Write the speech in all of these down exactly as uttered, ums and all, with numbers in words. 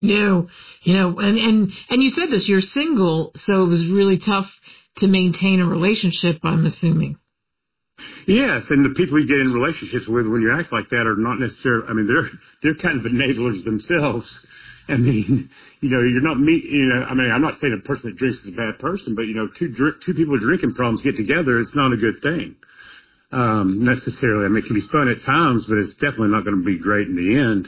No, you know, and, and, and you said this, you're single, so it was really tough to maintain a relationship, I'm assuming. Yes, and the people you get in relationships with when you act like that are not necessarily, I mean, they're, they're kind of enablers themselves. I mean, you know, you're not me, you know, I mean, I'm not saying a person that drinks is a bad person, but, you know, two drink, two people with drinking problems get together, it's not a good thing. Um, necessarily. I mean, it can be fun at times, but it's definitely not going to be great in the end.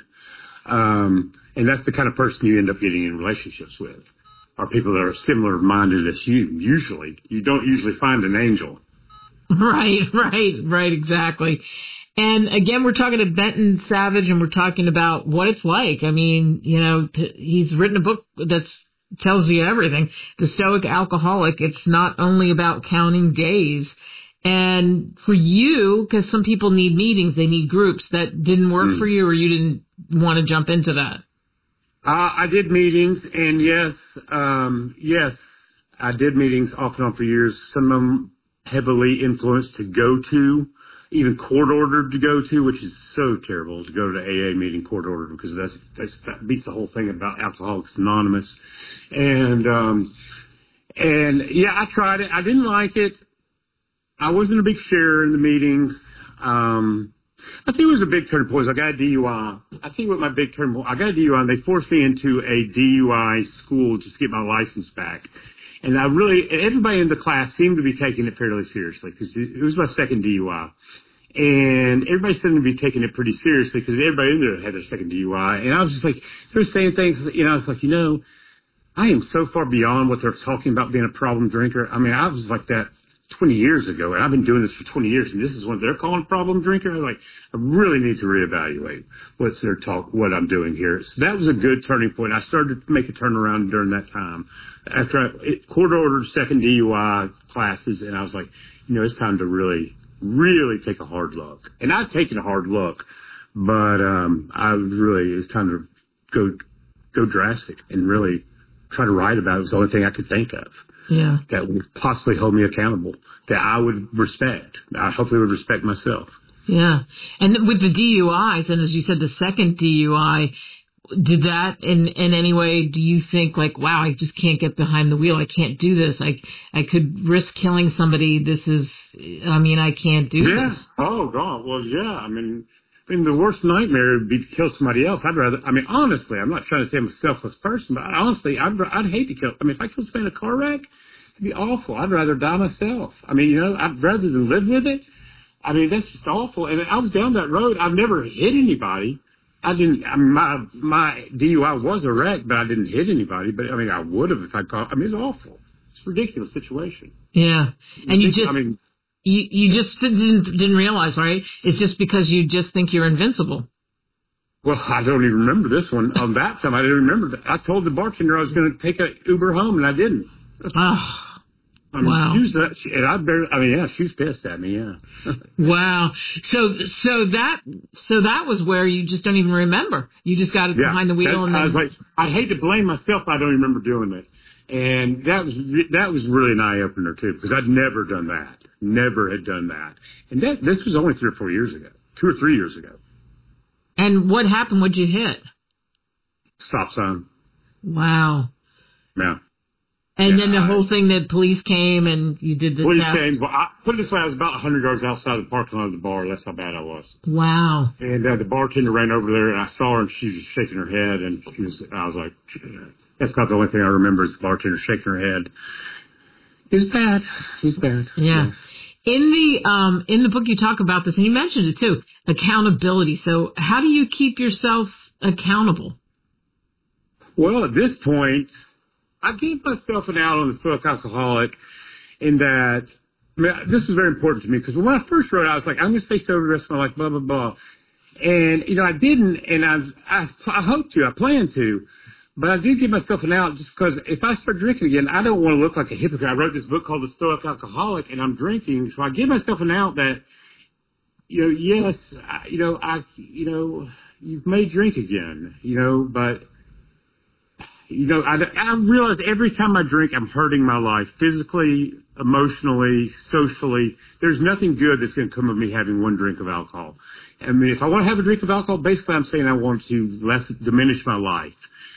Um, and that's the kind of person you end up getting in relationships with, are people that are similar minded as you, usually. You don't usually find an angel. Right, right, right, exactly. And again, we're talking to Benton Savage, and we're talking about what it's like. I mean, you know, he's written a book that tells you everything. The Stoic Alcoholic. It's not only about counting days. And for you, because some people need meetings, they need groups, that didn't work mm. for you, or you didn't want to jump into that? Uh, I did meetings, and yes, um, yes, I did meetings off and on for years. Some of them heavily influenced to go to, even court ordered to go to, which is so terrible to go to A A meeting court ordered, because that's, that's that beats the whole thing about Alcoholics Anonymous. And um, and yeah, I tried it. I didn't like it. I wasn't a big sharer in the meetings. Um, I think it was a big turning point. I got a D U I. I think what my big turning point, I got a D U I, and they forced me into a D U I school just to get my license back. And I really, everybody in the class seemed to be taking it fairly seriously, because it was my second D U I. And everybody seemed to be taking it pretty seriously, because everybody in there had their second D U I. And I was just like, they were saying things, you know, I was like, you know, I am so far beyond what they're talking about being a problem drinker. I mean, I was like that twenty years ago, and I've been doing this for twenty years, and this is what they're calling a problem drinker. I was like, I really need to reevaluate what's their talk, what I'm doing here. So that was a good turning point. I started to make a turnaround during that time. After I it, court ordered second D U I classes, and I was like, you know, it's time to really, really take a hard look. And I've taken a hard look, but um, I really, it's time to go, go drastic and really try to write about it. It was the only thing I could think of. Yeah. That would possibly hold me accountable, that I would respect. I hopefully would respect myself. Yeah. And with the D U Is, and as you said, the second D U I, did that in, in any way, do you think like, wow, I just can't get behind the wheel. I can't do this. I, I could risk killing somebody. This is, I mean, I can't do yeah. this. Oh, God. Well, yeah. I mean, I mean, the worst nightmare would be to kill somebody else. I'd rather, I mean, honestly, I'm not trying to say I'm a selfless person, but honestly, I'd, I'd hate to kill, I mean, if I kill somebody in a car wreck, it'd be awful. I'd rather die myself. I mean, you know, I'd rather than live with it. I mean, that's just awful. And I was down that road. I've never hit anybody. I didn't, I mean, my, my D U I was a wreck, but I didn't hit anybody. But I mean, I would have if I caught, I mean, it's awful. It's a ridiculous situation. Yeah. And you just, I mean, you, you just didn't, didn't realize, right? It's just because you just think you're invincible. Well, I don't even remember this one. On that time, I didn't remember that. I told the bartender I was going to take an Uber home, and I didn't. Oh, I mean, wow. She was, uh, she, and I barely, I mean, yeah, she was pissed at me, yeah. Wow. So, so that, so that was where you just don't even remember. You just got it yeah, behind the wheel. That, and then... I was like, I hate to blame myself. I don't remember doing it. And that was, that was really an eye opener too, because I'd never done that. Never had done that. And that, this was only three or four years ago, two or three years ago. And what happened? What'd you hit? Stop sign. Wow. Yeah. And yeah, then the I, whole thing that police came and you did the police test. came. Well, I, put it this way, I was about one hundred yards outside the parking lot of the bar. That's how bad I was. Wow. And uh, the bartender ran over there, and I saw her, and she was shaking her head, and she was. I was like, that's about the only thing I remember is the bartender shaking her head. It was bad. It was bad. Yeah. Yes. In the um in the book you talk about this, and you mentioned it too, accountability. So how do you keep yourself accountable? Well, at this point, I gave myself an out on the Stoic Alcoholic in that, I mean, this was very important to me, because when I first wrote it, I was like, I'm going to stay sober the rest of my life, blah, blah, blah. And, you know, I didn't, and I, was, I, I hope to, I plan to, but I did give myself an out just because if I start drinking again, I don't want to look like a hypocrite. I wrote this book called The Stoic Alcoholic, and I'm drinking, so I give myself an out that, you know, yes, I, you know, I, you know, you may drink again, you know, but, you know, I, I realize every time I drink, I'm hurting my life physically, emotionally, socially. There's nothing good that's going to come of me having one drink of alcohol. I mean, if I want to have a drink of alcohol, basically I'm saying I want to less diminish my life.